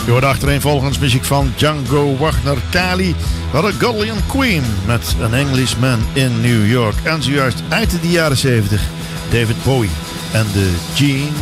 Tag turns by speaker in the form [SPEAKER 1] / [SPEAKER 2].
[SPEAKER 1] Je hoort achtereenvolgens muziek van Django Wagner Kali. We hadden Godlian Queen met An Englishman in New York. En zojuist uit de jaren 70 David Bowie en de Gene